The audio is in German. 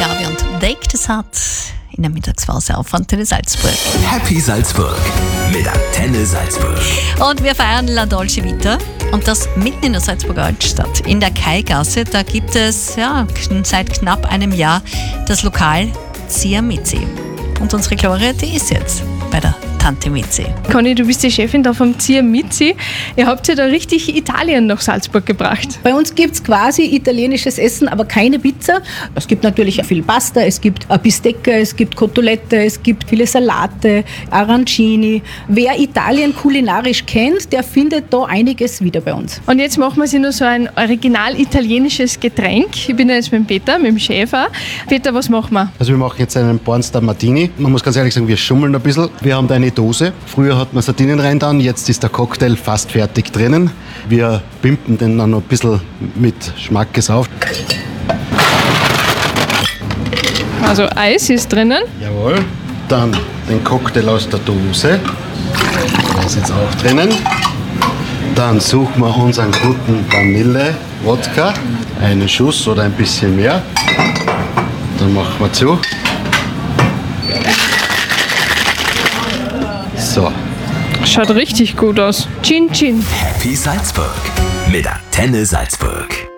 Gabi und Wake, das hat in der Mittagspause auf Antenne Salzburg. Happy Salzburg mit Antenne Salzburg. Und wir feiern La Dolce Vita. Und das mitten in der Salzburger Altstadt, in der Kaigasse. Da gibt es seit knapp einem Jahr das Lokal Zia Mizi. Und unsere Gloria, die ist jetzt bei der Tante Mizi. Conny, du bist die Chefin da vom Zia Mizi. Ihr habt ja da richtig Italien nach Salzburg gebracht. Bei uns gibt es quasi italienisches Essen, aber keine Pizza. Es gibt natürlich viel Pasta, es gibt Bistecca, es gibt Cotolette, es gibt viele Salate, Arancini. Wer Italien kulinarisch kennt, der findet da einiges wieder bei uns. Und jetzt machen wir sich nur so ein original italienisches Getränk. Ich bin ja jetzt mit dem Peter, mit dem Chef auch. Peter, was machen wir? Also wir machen jetzt einen Pornstar Martini. Man muss ganz ehrlich sagen, wir schummeln ein bisschen. Wir haben da eine Dose. Früher hat man Sardinen rein dann, jetzt ist der Cocktail fast fertig drinnen. Wir pimpen den dann noch ein bisschen mit Schmackes auf. Also Eis ist drinnen. Jawohl. Dann den Cocktail aus der Dose. Der ist jetzt auch drinnen. Dann suchen wir unseren guten Vanille-Wodka. Einen Schuss oder ein bisschen mehr. Dann machen wir zu. So. Schaut richtig gut aus. Chin Chin. Happy Salzburg mit Antenne Salzburg.